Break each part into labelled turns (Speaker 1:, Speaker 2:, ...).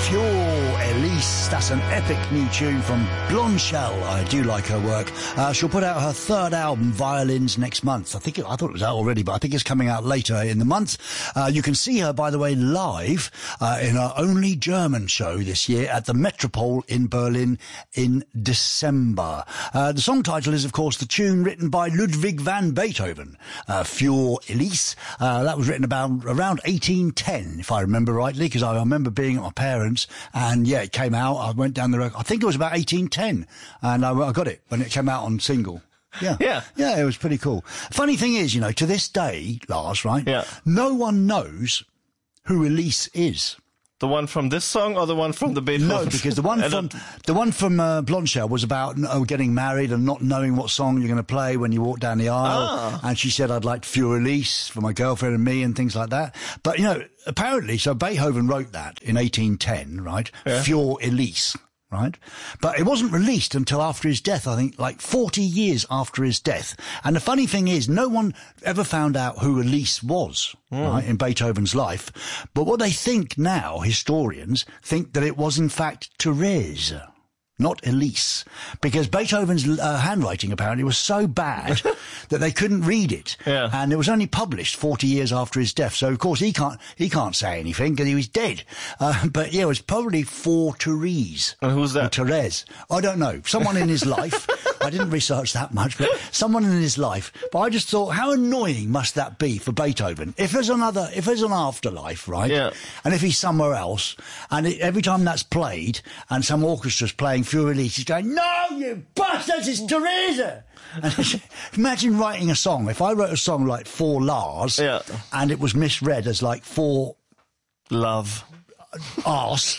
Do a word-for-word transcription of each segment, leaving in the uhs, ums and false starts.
Speaker 1: Fior Elise, that's an epic new tune from Blonde Shell. I do like her work. Uh, she'll put out her third album, Violins, next month. I think it, I thought it was out already, but I think it's coming out later in the month. Uh, you can see her, by the way, live uh, in her only German show this year at the Metropole in Berlin in December. Uh, the song title is, of course, the tune written by Ludwig van Beethoven, uh, Fior Elise. Uh, that was written about around eighteen ten, if I remember rightly, because I remember being at my parents, and yeah, it came out. I went down the road. I think it was about eighteen ten, and I, I got it when it came out on single. Yeah.
Speaker 2: Yeah.
Speaker 1: Yeah, it was pretty cool. Funny thing is, you know, to this day, Lars, right?
Speaker 2: Yeah.
Speaker 1: No one knows who Elise is.
Speaker 2: The one from this song or the one from the Beethoven?
Speaker 1: No, because the one from the one from uh, Blonde Shell was about uh, getting married and not knowing what song you're going to play when you walk down the aisle.
Speaker 2: Ah.
Speaker 1: And she said, I'd like Fior Elise for my girlfriend and me and things like that. But, you know, apparently, so Beethoven wrote that in eighteen ten, right?
Speaker 2: Yeah.
Speaker 1: Fior Elise. Right? But it wasn't released until after his death, I think, like forty years after his death. And the funny thing is, no one ever found out who Elise was, mm. right, in Beethoven's life. But what they think now, historians, think that it was in fact Therese, not Elise, because Beethoven's uh, handwriting apparently was so bad that they couldn't read it,
Speaker 2: yeah.
Speaker 1: and it was only published forty years after his death. So of course he can't he can't say anything because he was dead. Uh, but yeah, it was probably for Therese.
Speaker 2: And who's that?
Speaker 1: Or Therese. I don't know. Someone in his life. I didn't research that much, but someone in his life. But I just thought, how annoying must that be for Beethoven? If there's another, if there's an afterlife, right?
Speaker 2: Yeah.
Speaker 1: And if he's somewhere else, and it, every time that's played, and some orchestra's playing Fior Elise, he's going, no, you bastards, it's Teresa! And imagine writing a song. If I wrote a song like For Lars,
Speaker 2: yeah.
Speaker 1: and it was misread as like For
Speaker 2: Love.
Speaker 1: Arse,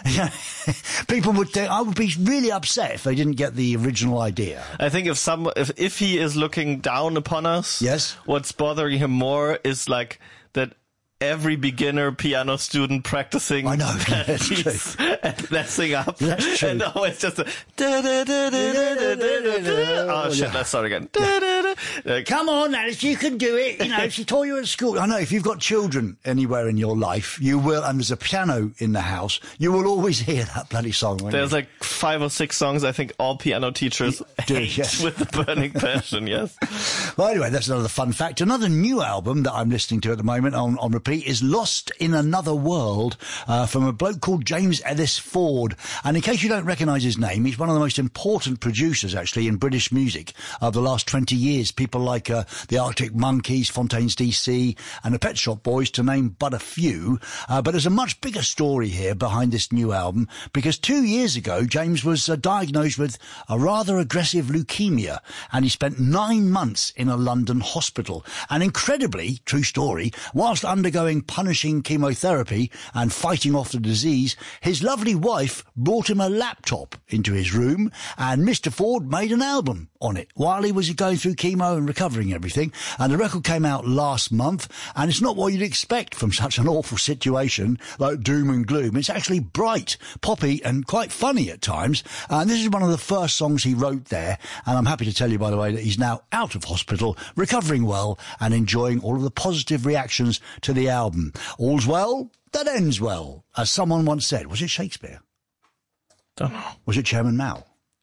Speaker 1: people would think, I would be really upset if they didn't get the original idea.
Speaker 2: I think if some, if, if he is looking down upon us,
Speaker 1: yes,
Speaker 2: what's bothering him more is like that every beginner piano student practicing
Speaker 1: I know,
Speaker 2: that's
Speaker 1: true.
Speaker 2: and messing up.
Speaker 1: That's true.
Speaker 2: And always just a da, da, da, da, da, da, da, da. Oh shit,
Speaker 1: Yeah.
Speaker 2: let's start again. Da, da, da. Like,
Speaker 1: come on, Alice, you can do it. You know, she taught you at school. I know, if you've got children anywhere in your life, you will, and there's a piano in the house, you will always hear that bloody song.
Speaker 2: There's
Speaker 1: you?
Speaker 2: like five or six songs I think all piano teachers
Speaker 1: do,
Speaker 2: hate
Speaker 1: yes.
Speaker 2: with the burning passion, yes.
Speaker 1: Well, anyway, that's another fun fact. Another new album that I'm listening to at the moment on, on repeat is Lost in Another World, uh, from a bloke called James Ellis Ford. And in case you don't recognise his name, he's one of the most important producers, actually, in British music of the last twenty years. People like uh, the Arctic Monkeys, Fontaines D C, and the Pet Shop Boys, to name but a few. Uh, but there's a much bigger story here behind this new album, because two years ago, James was uh, diagnosed with a rather aggressive leukemia, and he spent nine months in a London hospital. And incredibly, true story, whilst undergoing punishing chemotherapy and fighting off the disease, his lovely wife brought him a laptop into his room, and Mister Ford made an album on it while he was going through chemo and recovering everything. And the record came out last month, and it's not what you'd expect from such an awful situation like doom and gloom. It's actually bright, poppy, and quite funny at times. And this is one of the first songs he wrote there. And I'm happy to tell you, by the way, that he's now out of hospital, recovering well, and enjoying all of the positive reactions to the album. All's well that ends well, as someone once said. Was it Shakespeare?
Speaker 2: Don't know.
Speaker 1: Was it Chairman Mao?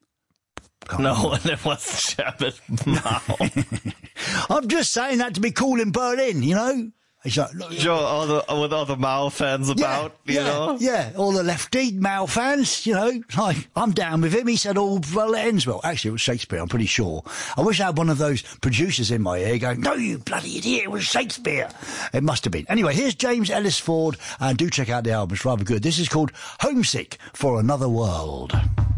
Speaker 1: Can't
Speaker 2: No, and it was Chairman Mao.
Speaker 1: I'm just saying that to be cool in Berlin, you know? It's like, look,
Speaker 2: Joe, all the, with all the Mao fans about,
Speaker 1: yeah,
Speaker 2: you
Speaker 1: yeah,
Speaker 2: know?
Speaker 1: Yeah, all the lefty Mao fans, you know, like, I'm down with him. He said, all well, it ends well. Actually, it was Shakespeare, I'm pretty sure. I wish I had one of those producers in my ear going, no, you bloody idiot, it was Shakespeare. It must have been. Anyway, here's James Ellis Ford, and do check out the album, it's rather good. This is called Homesick for Another World.